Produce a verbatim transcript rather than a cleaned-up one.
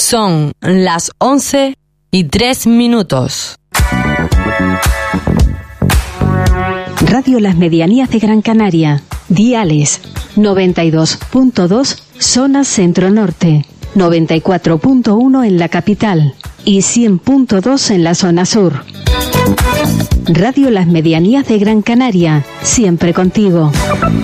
Son las once y tres minutos. Radio Las Medianías de Gran Canaria. Diales noventa y dos punto dos zona centro-norte, noventa y cuatro punto uno en la capital y cien punto dos en la zona sur. Radio Las Medianías de Gran Canaria, siempre contigo.